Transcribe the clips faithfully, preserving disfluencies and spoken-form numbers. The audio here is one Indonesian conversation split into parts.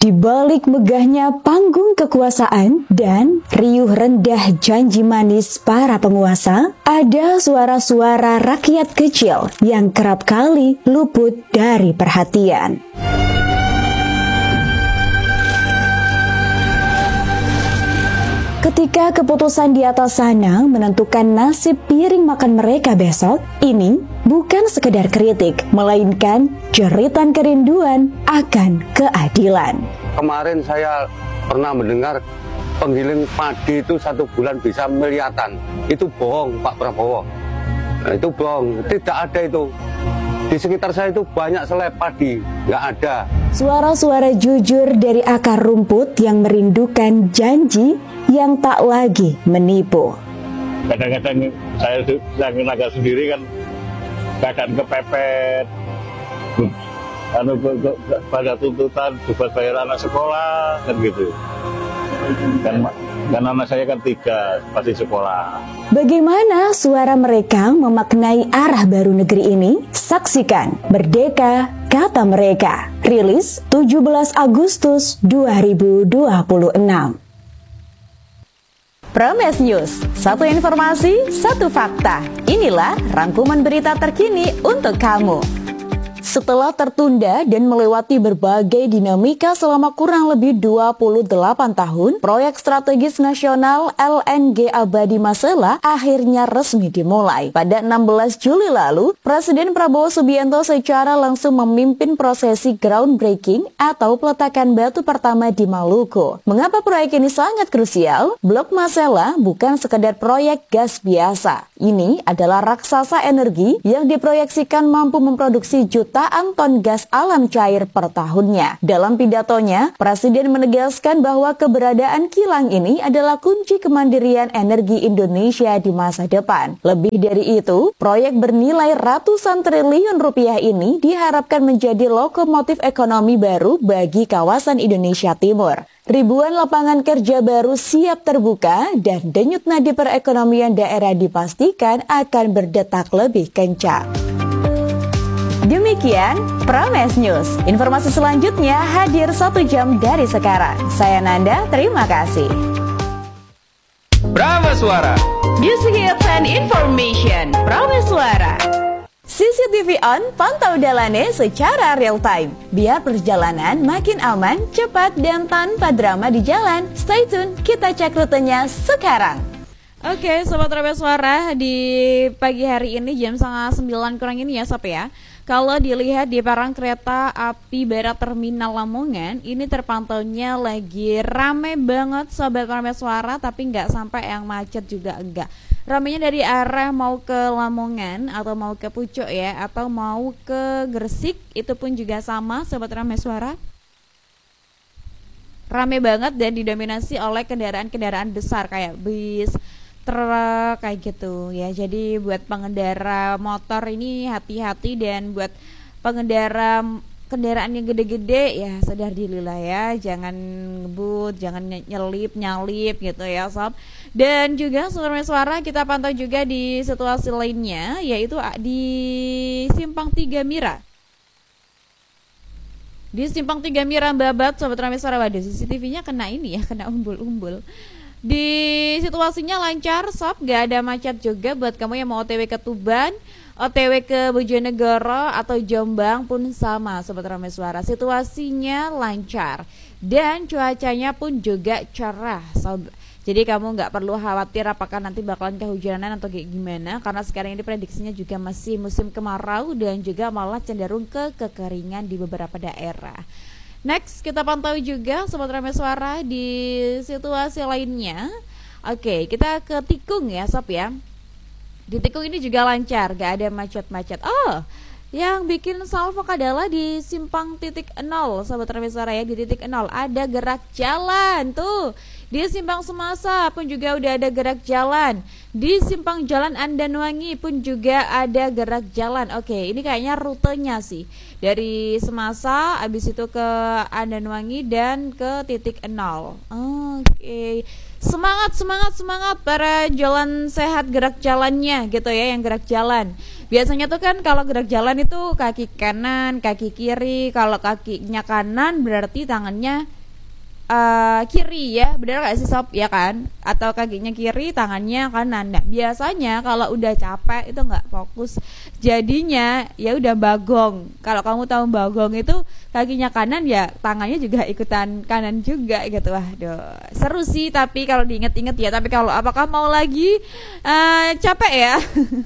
Di balik megahnya panggung kekuasaan dan riuh rendah janji manis para penguasa, ada suara-suara rakyat kecil yang kerap kali luput dari perhatian. Ketika keputusan di atas sana menentukan nasib piring makan mereka besok, ini bukan sekedar kritik, melainkan jeritan kerinduan akan keadilan. Kemarin saya pernah mendengar penggiling padi itu satu bulan bisa miliatan. Itu bohong, Pak Prabowo. Nah, itu bohong, tidak ada itu. Di sekitar saya itu banyak selai padi, nggak ada. Suara-suara jujur dari akar rumput yang merindukan janji yang tak lagi menipu. Kadang-kadang saya yang tenaga sendiri kan kadang kepepet, anu pada tuntutan buat bayar anak sekolah kan gitu. Kan, kan anak saya kan tiga masih sekolah. Bagaimana suara mereka memaknai arah baru negeri ini? Saksikan Merdeka Kata Mereka, rilis tujuh belas Agustus dua ribu dua puluh enam. Prames News, satu informasi, satu fakta. Inilah rangkuman berita terkini untuk kamu. Setelah tertunda dan melewati berbagai dinamika selama kurang lebih dua puluh delapan tahun, proyek strategis nasional L N G Abadi Masela akhirnya resmi dimulai. Pada enam belas Juli lalu, Presiden Prabowo Subianto secara langsung memimpin prosesi groundbreaking atau peletakan batu pertama di Maluku. Mengapa proyek ini sangat krusial? Blok Masela bukan sekedar proyek gas biasa. Ini adalah raksasa energi yang diproyeksikan mampu memproduksi jutaan ton gas alam cair per tahunnya. Dalam pidatonya, Presiden menegaskan bahwa keberadaan kilang ini adalah kunci kemandirian energi Indonesia di masa depan. Lebih dari itu, proyek bernilai ratusan triliun rupiah ini diharapkan menjadi lokomotif ekonomi baru bagi kawasan Indonesia Timur. Ribuan lapangan kerja baru siap terbuka dan denyut nadi perekonomian daerah dipastikan akan berdetak lebih kencang. Demikian Prames News. Informasi selanjutnya hadir satu jam dari sekarang. Saya Nanda, terima kasih. Prames Suara, Music Hits and Information. Prames Suara. C C T V on, pantau dalannya secara real time. Biar perjalanan makin aman, cepat, dan tanpa drama di jalan. Stay tune, kita cek rutenya sekarang. Oke, Sobat Prames Suara, di pagi hari ini jam setengah sembilan kurang ini ya Sob ya. Kalau dilihat di perang kereta api Barat Terminal Lamongan, ini terpantaunya lagi rame banget Sobat Prames Suara, tapi nggak sampai yang macet juga enggak. Ramenya dari arah mau ke Lamongan atau mau ke Pucuk ya, atau mau ke Gresik, itu pun juga sama Sobat Prames Suara. Rame banget dan didominasi oleh kendaraan-kendaraan besar kayak bis, truk kayak gitu ya. Jadi buat pengendara motor ini hati-hati, dan buat pengendara kendaraan yang gede-gede ya sadar dirilah ya, jangan ngebut, jangan nyelip nyalip gitu ya Sob. Dan juga Sobat Suara, kita pantau juga di situasi lainnya, yaitu di Simpang Tiga Mira. Di Simpang Tiga Mira Babat Sobat Suara, waduh C C T V-nya kena ini ya, kena umbul-umbul. Di situasinya lancar Sob, gak ada macet juga buat kamu yang mau O T W ke Tuban, O T W ke Bojonegoro atau Jombang pun sama Sobat Prames Suara. Situasinya lancar dan cuacanya pun juga cerah Sob. Jadi kamu gak perlu khawatir apakah nanti bakalan kehujanan atau kayak gimana, karena sekarang ini prediksinya juga masih musim kemarau dan juga malah cenderung ke kekeringan di beberapa daerah. Next, kita pantau juga Sobat Prames Suara di situasi lainnya. Oke, kita ke Tikung ya Sob ya. Di Tikung ini juga lancar, gak ada macet-macet. Oh, yang bikin salfok adalah di simpang titik nol Sobat Prames Suara ya. Di titik nol ada gerak jalan tuh. Di Simpang Semasa pun juga udah ada gerak jalan. Di Simpang Jalan Andanwangi pun juga ada gerak jalan. Oke, ini kayaknya rutenya sih. Dari Semasa, habis itu ke Andanwangi dan ke titik nol. Oke. Semangat, semangat, semangat para jalan sehat gerak jalannya gitu ya, yang gerak jalan. Biasanya tuh kan kalau gerak jalan itu kaki kanan, kaki kiri. Kalau kakinya kanan berarti tangannya uh, kiri ya, benar gak sih sob? Ya kan? Atau kakinya kiri, tangannya kanan. Nah, biasanya kalau udah capek itu nggak fokus, jadinya ya udah bagong. Kalau kamu tahu bagong itu kakinya kanan ya tangannya juga ikutan kanan juga gitu. Waduh, seru sih tapi kalau diinget-inget ya. Tapi kalau apakah mau lagi uh, capek ya?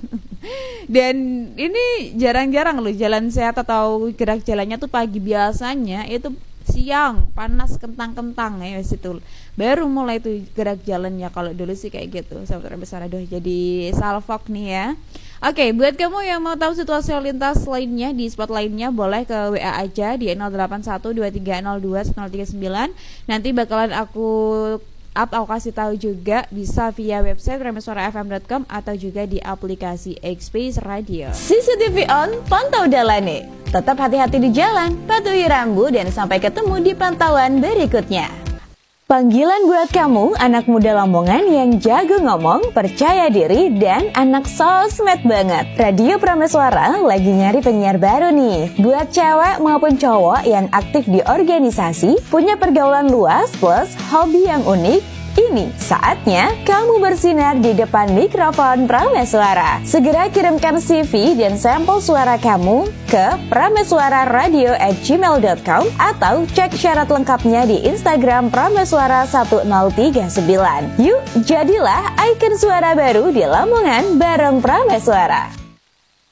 Dan ini jarang-jarang loh jalan sehat atau gerak jalannya tuh pagi, biasanya itu siang panas kentang-kentang ya situ baru mulai tuh gerak jalannya. Kalau dulu sih kayak gitu sahabat besar. Aduh jadi salfok nih ya. Oke, buat kamu yang mau tahu situasi lalu lintas lainnya di spot lainnya boleh ke W A aja di nol delapan satu dua tiga nol dua nol tiga sembilan. Nanti bakalan aku up, aku kasih tahu juga bisa via website pramesuara f m dot com atau juga di aplikasi X-Space Radio. C C T V on, pantau dalane. Tetap hati-hati di jalan, patuhi rambu dan sampai ketemu di pantauan berikutnya. Panggilan buat kamu anak muda Lamongan yang jago ngomong, percaya diri, dan anak sosmed banget. Radio Pramesuara lagi nyari penyiar baru nih. Buat cewek maupun cowok yang aktif di organisasi, punya pergaulan luas plus hobi yang unik, ini saatnya kamu bersinar di depan mikrofon Pramesuara. Segera kirimkan C V dan sampel suara kamu ke pramesuararadio at gmail dot com atau cek syarat lengkapnya di Instagram pramesuara satu nol tiga sembilan. Yuk, jadilah ikon suara baru di Lamongan bareng Pramesuara.